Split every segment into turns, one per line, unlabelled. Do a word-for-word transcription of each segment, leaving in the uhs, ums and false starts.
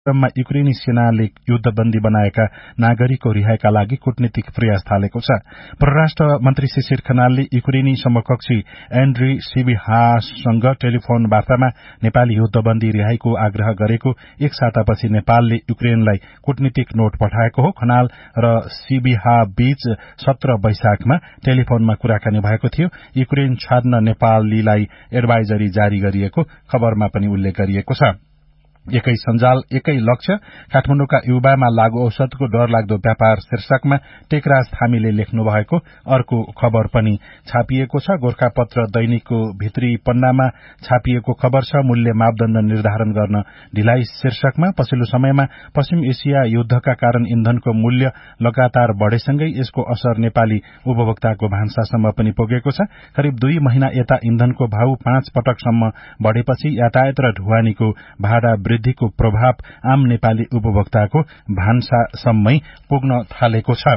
क्रममा युक्रेनी सेनाले युद्धबन्दी बनाएका नागरिकको रिहाईका लागि कूटनीतिक प्रयास थालेको छ। परराष्ट्र मन्त्री शिशिर खनालले युक्रेनी समकक्षी एन्ड्री सिबिहासँग टेलिफोन वार्तामा नेपाली युद्धबन्दी रिहाईको आग्रह गरेको एक सातापछि नेपालले युक्रेनलाई कूटनीतिक नोट पठाएको हो। खनाल र सिबिहा बीच सत्र वैशाखमा टेलिफोनमा कुराकानी भएको थियो। युक्रेन छाड्न नेपालीलाई एडभाइजरी जारी गरिएको खबरमा पनि उल्लेख गरिएको छ। एकै सञ्जाल एकै लक्ष्य काठमाडौँका युवामा लागू औषधको डरलाग्दो व्यापार शीर्षकमा टेकराज थामीले लेख्नु भएको अर्को खबर पनि छापिएको छ। गोरखापत्र दैनिकको भित्री पन्नामा छापिएको खबर छ। मूल्य मापदण्ड निर्धारण गर्न ढिलाइ शीर्षकमा पछिल्लो समयमा पश्चिम एसिया युद्धका कारण इन्धनको मूल्य लगातार बढ़ेसँगै यसको असर नेपाली उपभोक्ताको भान्सासम्म पनि पुगेको छ। करिब दुई महिना यता इन्धनको भाव पाँच पटकसम्म बढ़ेपछि यातायात र ढुवानीको भाडा वृद्धिको प्रभाव आम नेपाली उपभोक्ताको भान्सासम्मै पुग्न थालेको छ।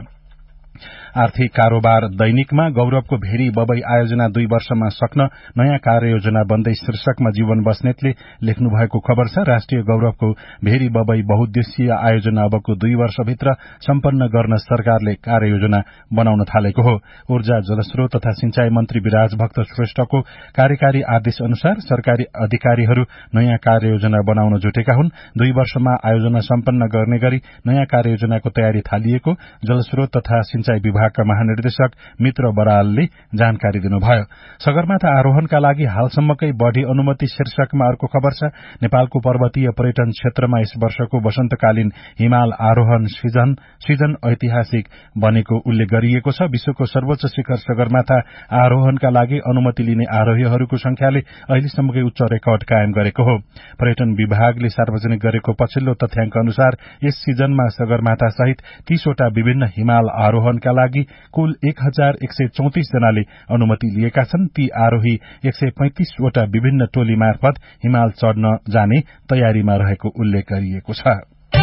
आर्थिक कारोबार दैनिकमा गौरवको भेरी बबई आयोजना दुई वर्षमा सक्न नयाँ कार्ययोजना बन्दै शीर्षकमा जीवन बस्नेतले लेख्नु भएको खबर छ। राष्ट्रिय गौरवको भेरी बबई बहुद्देश्यीय आयोजना अबको दुई वर्षभित्र सम्पन्न गर्न सरकारले कार्ययोजना बनाउन थालेको हो। ऊर्जा जलस्रोत तथा सिंचाई मन्त्री विराज भक्त श्रेष्ठको कार्यकारी आदेश अनुसार सरकारी अधिकारीहरू नयाँ कार्ययोजना बनाउन जुटेका हुन्। दुई वर्षमा आयोजना सम्पन्न गर्ने गरी नयाँ कार्ययोजनाको तयारी थालिएको जलस्रोत तथा सिंचाई विभागका महानिर्देशक मित्र बरालले जानकारी दिनुभयो। सगरमाथा आरोहणका लागि हालसम्मकै बढ़ी अनुमति शीर्षकमा अर्को खबर छ। नेपालको पर्वतीय पर्यटन क्षेत्रमा यस वर्षको वसन्तकालीन हिमाल आरोहण सिजन सिजन ऐतिहासिक बनेको उल्लेख गरिएको छ। विश्वको सर्वोच्च शिखर सगरमाथा आरोहणका लागि अनुमति लिने आरोहीहरूको संख्याले अहिलेसम्मकै उच्च रेकर्ड कायम गरेको हो। पर्यटन विभागले सार्वजनिक गरेको पछिल्लो तथ्याङ्क अनुसार यस सिजनमा सगरमाथा सहित तीसवटा विभिन्न हिमाल आरोहणका लागि कुल एक हजार एक सय चौतिस जनाले अनुमति लिएका छन्। ती आरोही एक सय पैंतिसवटा विभिन्न टोली मार्फत हिमाल चढ़न जाने तयारीमा रहेको उल्लेख गरिएको छ।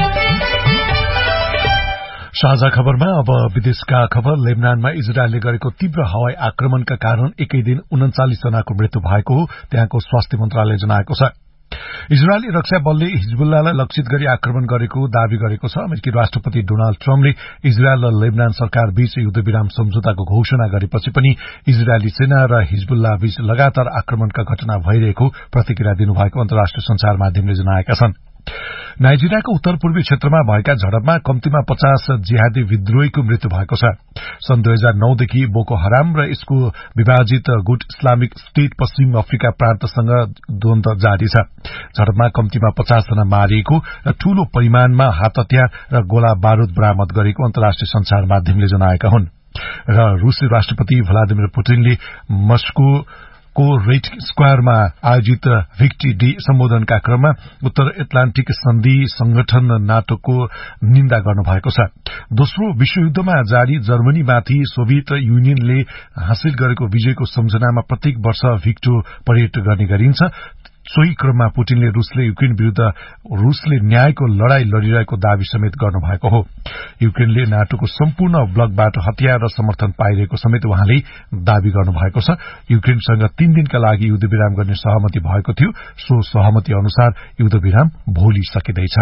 साझा खबरमा अब विदेशका खबर। लेबनानमा इजरायलले गरेको तीव्र हवाई आक्रमणका कारण एकै दिन उन्चालिस जनाको मृत्यु भएको हो त्यहाँको स्वास्थ्य मन्त्रालयले जनाएको छ। इजरायली रक्षा बलले हिजबुल्लालाई लक्षित गरी आक्रमण गरेको दावी गरेको छ। अमेरिकी राष्ट्रपति डोनाल्ड ट्रम्पले इजरायल र लेबनान सरकार बीच युद्धविराम सम्झौताको घोषणा गरेपछि पनि इजरायली सेना र हिजबुल्ला बीच लगातार आक्रमणका घटना भइरहेको प्रतिक्रिया दिनुभएको अन्तर्राष्ट्रिय संचार माध्यमले जनाएका छन्। नाइजेरियाको उत्तर पूर्वी क्षेत्रमा भएका झडपमा कम्तीमा पचास जिहादी विद्रोहीको मृत्यु भएको छ। सन् दुई हजार नौदेखि बोको हराम र यसको विभाजित गुट इस्लामिक स्टेट पश्चिम अफ्रिका प्रान्तसँग द्वन्द्व जारी छ। झडपमा कम्तीमा पचास जना मारिएको र ठूलो परिमाणमा हात हतियार र गोला बारूद बरामद गरेको अन्तर्राष्ट्रिय संचार माध्यमले जनाएका हुन्। र रूसी राष्ट्रपति भ्लादिमिर पुटिनले मस्को को रेड स्क्वायरमा आयोजित भिक्टी डे सम्बोधनका क्रममा उत्तर एटलान्टिक सन्धि संगठन नाटोको निन्दा गर्नुभएको छ। दोस्रो विश्वयुद्धमा जारी जर्मनीमाथि सोभियत युनियनले हासिल गरेको विजयको सम्झनामा प्रत्येक वर्ष भिक्टो परेड गर्ने गरिन्छ। सोही क्रममा पुटिनले रूसले युक्रेन विरूद्ध रूसले न्यायको लड़ाई लड़िरहेको दावी समेत गर्नुभएको हो। युक्रेनले नाटोको सम्पूर्ण ब्लकबाट हतियार र समर्थन पाइरहेको समेत उहाँले दावी गर्नुभएको छ। युक्रेनसँग तीन दिनका लागि युद्धविराम गर्ने सहमति भएको थियो। सो सहमति अनुसार युद्धविराम भोलि सकिँदैछ।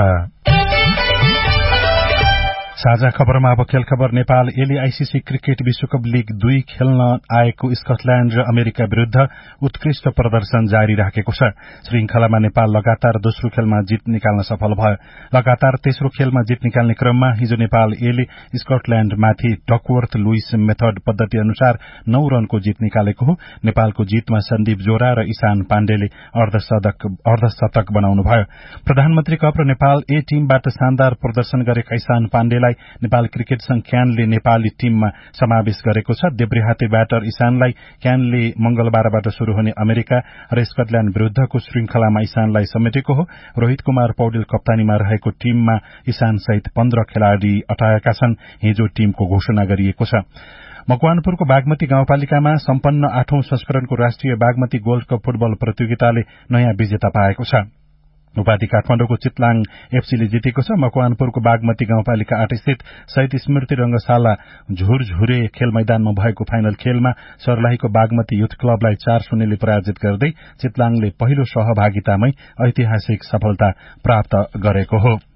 साझा खबरमा अब खेल खबर। नेपाल एले आईसीसी क्रिकेट विश्वकप लीग दुई खेल्न आएको स्कटल्याण्ड र अमेरिका विरूद्ध उत्कृष्ट प्रदर्शन जारी राखेको छ। श्रृंखलामा नेपाल लगातार दोस्रो खेलमा जित निकाल्न सफल भयो। लगातार तेस्रो खेलमा जित निकाल्ने क्रममा हिजो नेपाल एले स्कटल्याण्डमाथि डकवर्थ लुइस मेथड पद्धति अनुसार नौ रनको जित निकालेको हो। नेपालको जितमा सन्दीप जोरा र ईशान पाण्डेले अर्धशतक बनाउनुभयो। प्रधानमन्त्री कप र नेपाल ए टीमबाट शानदार प्रदर्शन गरेका ईशान पाण्डेलाई नेपाल क्रिकेट संघ क्यानले नेपाली टीममा समावेश गरेको छ। देब्रेहाते ब्याटर ईशानलाई क्यानले मंगलबारबाट शुरू हुने अमेरिका र स्कटल्याण्ड विरूद्धको श्रृंखलामा ईशानलाई समेटेको हो। रोहित कुमार पौडेल कप्तानीमा रहेको टीममा ईशान सहित पन्ध्र खेलाड़ी अटाएका छन्। हिजो टीमको घोषणा गरिएको छ। मकवानपुरको बागमती गाउँपालिकामा सम्पन्न आठौं संस्करणको राष्ट्रिय बागमती गोल्ड कप फुटबल प्रतियोगिताले नयाँ विजेता पाएको छ। उपाधि काठमाडौँको चितलाङ एफसीले जितेको छ। मकवानपुरको बागमती गाउँपालिका आठ स्थित शहीद स्मृति रंगशाला झुरझुरे खेल मैदानमा भएको फाइनल खेलमा सर्लाहीको बागमती युथ क्लबलाई चार शून्यले पराजित गर्दै चितलाङले पहिलो सहभागितामै ऐतिहासिक सफलता प्राप्त गरेको हो।